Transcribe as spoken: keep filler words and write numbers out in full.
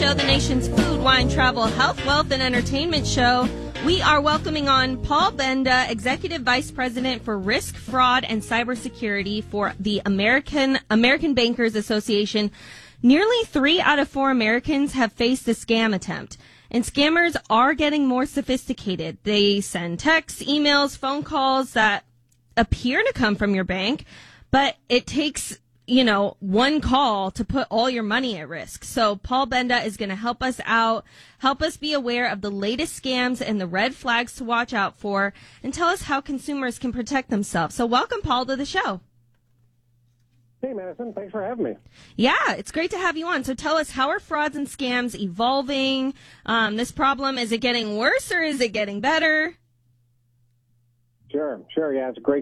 Show, the nation's food, wine, travel, health, wealth, and entertainment show. We are welcoming on Paul Benda, Executive Vice President for Risk, Fraud, and Cybersecurity for the American American Bankers Association. Nearly three out of four Americans have faced a scam attempt. And scammers are getting more sophisticated. They send texts, emails, phone calls that appear to come from your bank, but it takes, you know, one call to put all your money at risk. So Paul Benda is going to help us out, help us be aware of the latest scams and the red flags to watch out for, and tell us how consumers can protect themselves. So welcome, Paul, to the show. Hey, Madison. Thanks for having me. Yeah, it's great to have you on. So tell us, how are frauds and scams evolving? Um, this problem, is it getting worse or is it getting better? Sure, sure. Yeah, it's a great